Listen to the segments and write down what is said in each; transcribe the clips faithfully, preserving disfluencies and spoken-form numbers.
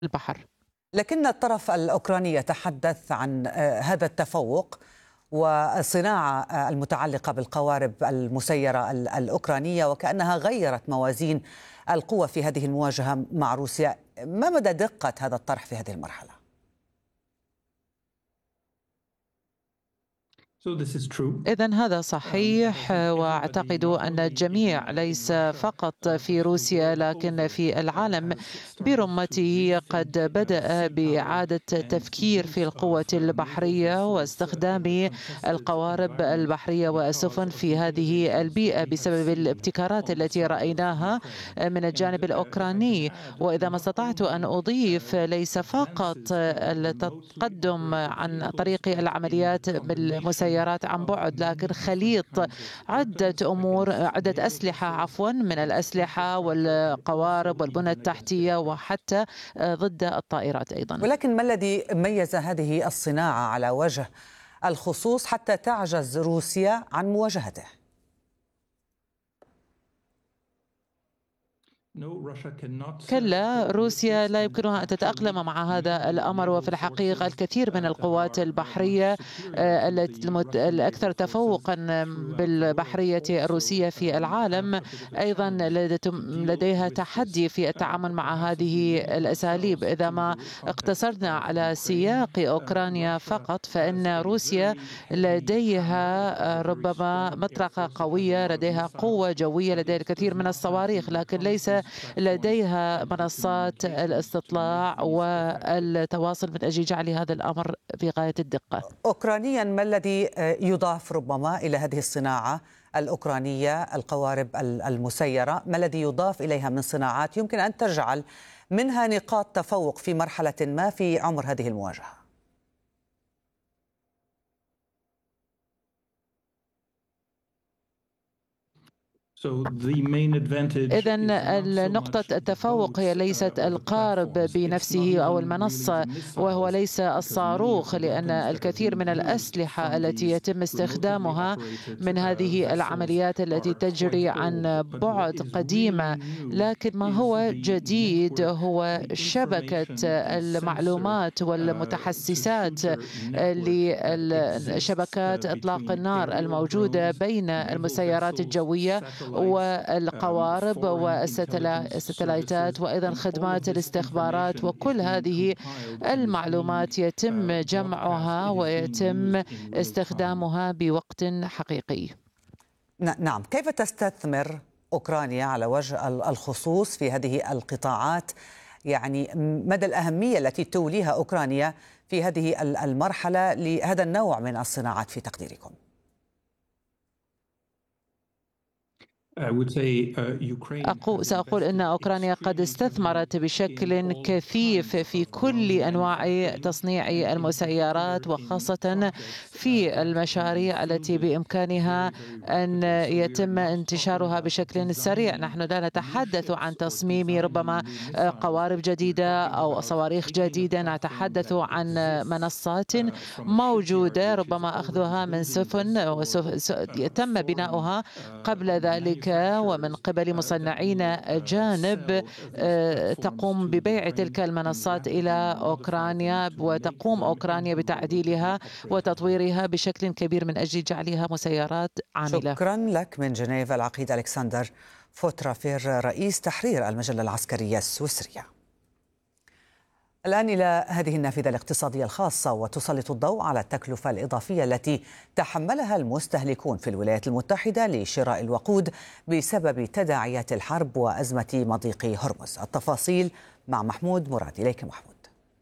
البحر. لكن الطرف الأوكراني يتحدث عن هذا التفوق والصناعة المتعلقة بالقوارب المسيرة الأوكرانية وكأنها غيرت موازين القوى في هذه المواجهة مع روسيا. ما مدى دقة هذا الطرح في هذه المرحلة؟ إذن هذا صحيح، وأعتقد أن الجميع ليس فقط في روسيا لكن في العالم برمته قد بدأ بإعادة التفكير في القوة البحرية واستخدام القوارب البحرية والسفن في هذه البيئة بسبب الابتكارات التي رأيناها من الجانب الأوكراني. وإذا ما استطعت أن أضيف، ليس فقط التقدم عن طريق العمليات بالمسيرات عن بعد، لكن خليط عدة أمور عدة أسلحة عفوا من الأسلحة والقوارب والبنى التحتية وحتى ضد الطائرات أيضا. ولكن ما الذي ميز هذه الصناعة على وجه الخصوص حتى تعجز روسيا عن مواجهته؟ كلا، روسيا لا يمكنها أن تتأقلم مع هذا الأمر. وفي الحقيقة الكثير من القوات البحرية الأكثر تفوقا بالبحرية الروسية في العالم أيضا لديها تحدي في التعامل مع هذه الأساليب. إذا ما اقتصرنا على سياق أوكرانيا فقط، فإن روسيا لديها ربما مطرقة قوية، لديها قوة جوية، لديها الكثير من الصواريخ، لكن ليس لديها منصات الاستطلاع والتواصل من أجل جعل هذا الأمر في غاية الدقة. أوكرانيا، ما الذي يضاف ربما إلى هذه الصناعة الأوكرانية القوارب المسيرة؟ ما الذي يضاف إليها من صناعات يمكن أن تجعل منها نقاط تفوق في مرحلة ما في عمر هذه المواجهة؟ إذن النقطة التفوق هي ليست القارب بنفسه أو المنصة، وهو ليس الصاروخ، لأن الكثير من الأسلحة التي يتم استخدامها من هذه العمليات التي تجري عن بعد قديمة. لكن ما هو جديد هو شبكة المعلومات والمتحسسات لشبكات إطلاق النار الموجودة بين المسيرات الجوية والقوارب والستلايتات وأيضا خدمات الاستخبارات. وكل هذه المعلومات يتم جمعها ويتم استخدامها بوقت حقيقي. نعم، كيف تستثمر أوكرانيا على وجه الخصوص في هذه القطاعات؟ يعني مدى الأهمية التي توليها أوكرانيا في هذه المرحلة لهذا النوع من الصناعات في تقديركم؟ أقول سأقول أن أوكرانيا قد استثمرت بشكل كثيف في كل أنواع تصنيع المسيرات، وخاصة في المشاريع التي بإمكانها أن يتم انتشارها بشكل سريع. نحن لا نتحدث عن تصميم ربما قوارب جديدة أو صواريخ جديدة، نتحدث عن منصات موجودة ربما أخذها من سفن تم بناؤها قبل ذلك ومن قبل مصنعين أجانب تقوم ببيع تلك المنصات إلى أوكرانيا، وتقوم أوكرانيا بتعديلها وتطويرها بشكل كبير من أجل جعلها مسيرات عاملة. شكرا لك من جنيف العقيد ألكسندر فوترافير، رئيس تحرير المجلة العسكرية السويسرية. الآن إلى هذه النافذة الاقتصادية الخاصة، وتسلط الضوء على التكلفة الإضافية التي تحملها المستهلكون في الولايات المتحدة لشراء الوقود بسبب تداعيات الحرب وأزمة مضيق هرمز. التفاصيل مع محمود مراد. إليك محمود.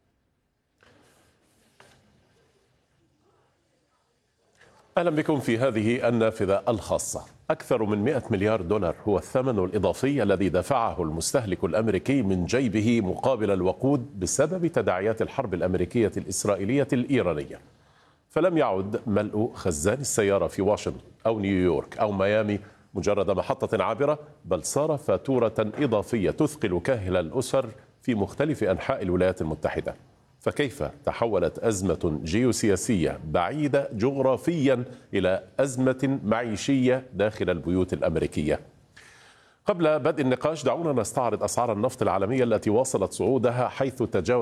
أهلا بكم في هذه النافذة الخاصة. أكثر من مئة مليار دولار هو الثمن الإضافي الذي دفعه المستهلك الأمريكي من جيبه مقابل الوقود بسبب تداعيات الحرب الأمريكية الإسرائيلية الإيرانية. فلم يعد ملء خزان السيارة في واشنطن أو نيويورك أو ميامي مجرد محطة عابرة، بل صار فاتورة إضافية تثقل كاهل الأسر في مختلف أنحاء الولايات المتحدة. فكيف تحولت أزمة جيوسياسية بعيدة جغرافيا إلى أزمة معيشية داخل البيوت الأمريكية؟ قبل بدء النقاش دعونا نستعرض أسعار النفط العالمية التي واصلت صعودها حيث تجاوز